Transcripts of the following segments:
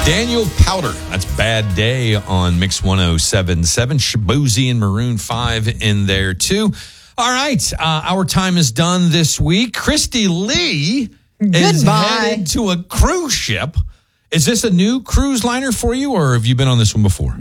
Daniel Powder. That's Bad Day on Mix 107.7. Shabozy and Maroon 5 in there, too. All right. Our time is done this week. Christy Lee is headed to a cruise ship. Is this a new cruise liner for you, or have you been on this one before?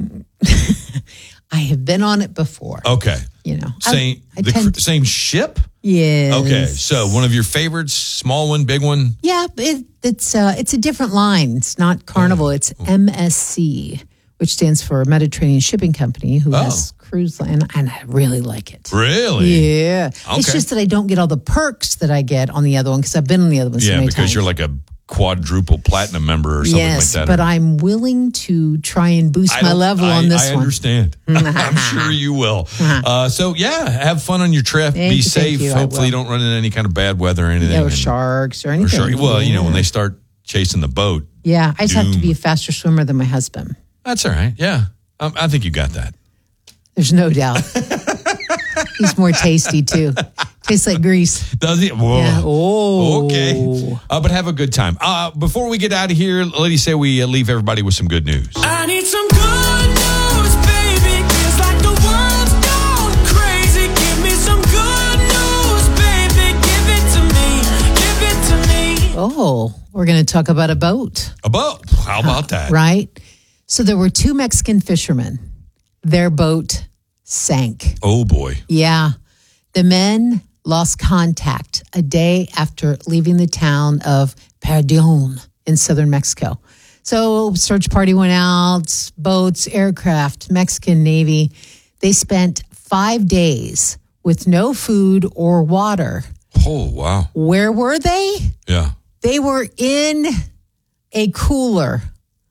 I have been on it before. Okay. You know, same ship? Yes. Okay. So one of your favorites, small one, big one? Yeah, it's a different line. It's not Carnival. It's MSC, which stands for Mediterranean Shipping Company, who has cruise line, and I really like it. Really? Yeah. Okay. It's just that I don't get all the perks that I get on the other one because I've been on the other one so many times. Yeah, because you're like a quadruple platinum member or something like that. Yes, but I'm willing to try and boost my level on this one. I understand. I'm sure you will. So, have fun on your trip. Be safe. Hopefully you don't run into any kind of bad weather or anything. Or sharks or anything. Well, when they start chasing the boat. Yeah, I just have to be a faster swimmer than my husband. That's all right. Yeah. I think you got that. There's no doubt. He's more tasty, too. Tastes like grease. Does he? Whoa. Yeah. Oh. Okay. But have a good time. Before we get out of here, ladies say we leave everybody with some good news. I need some good news, baby. It's like the world's gone crazy. Give me some good news, baby. Give it to me. Give it to me. Oh, we're going to talk about a boat. A boat? How about that? Right. So there were 2 Mexican fishermen. Their boat sank. Oh, boy. Yeah. The men lost contact a day after leaving the town of Perdón in southern Mexico. So search party went out, boats, aircraft, Mexican Navy. They spent 5 days with no food or water. Oh, wow. Where were they? Yeah. They were in a cooler.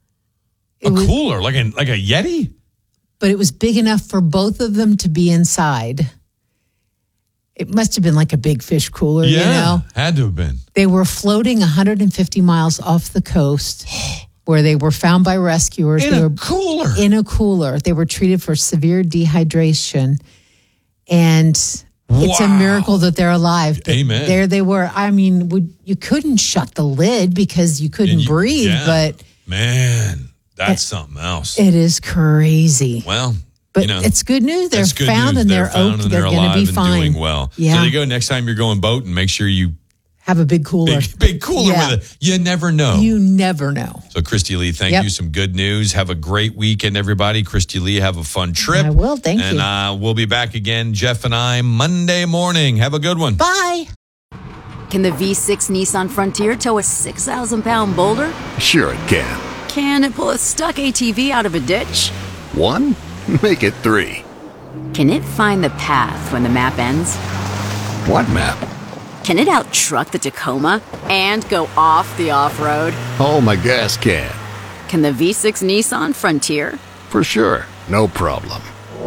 Cooler? Like a Yeti? But it was big enough for both of them to be inside. It must have been like a big fish cooler, had to have been. They were floating 150 miles off the coast where they were found by rescuers. In a cooler? In a cooler. They were treated for severe dehydration. And it's a miracle that they're alive. Amen. There they were. I mean, you couldn't shut the lid because you couldn't breathe, but... Man, that's something else. It is crazy. Well... But it's good news. They're found and they're going to be fine. Doing well. Yeah. So there you go. Next time you're going boating, make sure you have a big cooler. Big cooler with it. You never know. You never know. So Christy Lee, thank you. Some good news. Have a great weekend, everybody. Christy Lee, have a fun trip. I will. Thank you. And we'll be back again, Jeff and I, Monday morning. Have a good one. Bye. Can the V6 Nissan Frontier tow a 6,000-pound boulder? Sure it can. Can it pull a stuck ATV out of a ditch? 1? Make it 3. Can it find the path when the map ends? What map? Can it out-truck the Tacoma and go off the off-road? Oh, my gas can. Can the V6 Nissan Frontier? For sure. No problem.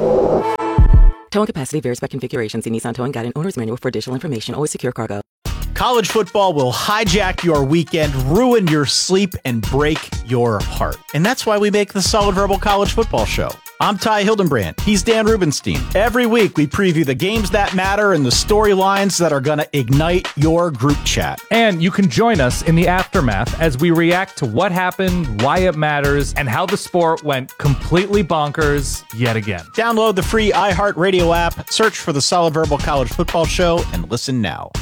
Towing capacity varies by configuration. See Nissan Towing Guide and Owner's Manual for additional information. Always secure cargo. College football will hijack your weekend, ruin your sleep, and break your heart. And that's why we make the Solid Verbal College Football Show. I'm Ty Hildenbrand. He's Dan Rubenstein. Every week, we preview the games that matter and the storylines that are going to ignite your group chat. And you can join us in the aftermath as we react to what happened, why it matters, and how the sport went completely bonkers yet again. Download the free iHeartRadio app, search for the Solid Verbal College Football Show, and listen now.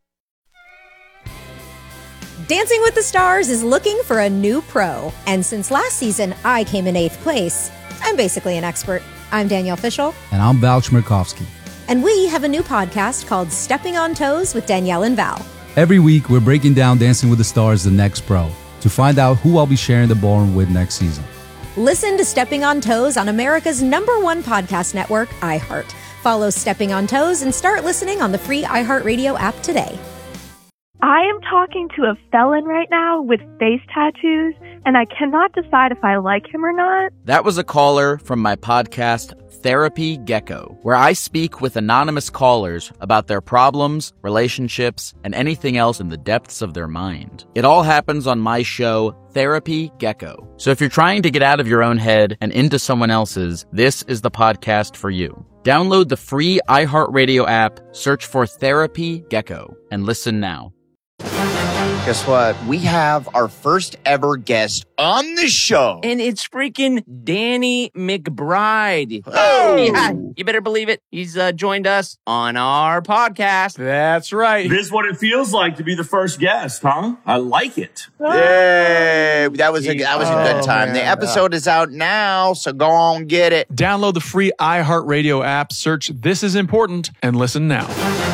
Dancing with the Stars is looking for a new pro. And since last season, I came in 8th place. I'm basically an expert. I'm Danielle Fishel. And I'm Val Chmerkovsky. And we have a new podcast called Stepping on Toes with Danielle and Val. Every week, we're breaking down Dancing with the Stars, the next pro, to find out who I'll be sharing the ballroom with next season. Listen to Stepping on Toes on America's #1 podcast network, iHeart. Follow Stepping on Toes and start listening on the free iHeartRadio app today. I am talking to a felon right now with face tattoos, and I cannot decide if I like him or not. That was a caller from my podcast, Therapy Gecko, where I speak with anonymous callers about their problems, relationships, and anything else in the depths of their mind. It all happens on my show, Therapy Gecko. So if you're trying to get out of your own head and into someone else's, this is the podcast for you. Download the free iHeartRadio app, search for Therapy Gecko, and listen now. Guess what? We have our first ever guest on the show. And it's freaking Danny McBride. Oh! Yeah, you better believe it. He's joined us on our podcast. That's right. This is what it feels like to be the first guest, huh? I like it. Yay! That was a good time. Man. The episode is out now, so go on get it. Download the free iHeartRadio app, search This Is Important, and listen now.